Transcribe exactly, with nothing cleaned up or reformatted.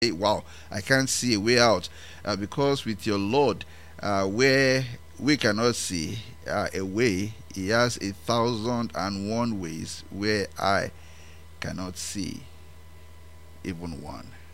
hey, wow, I can't see a way out. Uh, because with your Lord, uh, where we cannot see uh, a way, He has a thousand and one ways where I cannot see even one.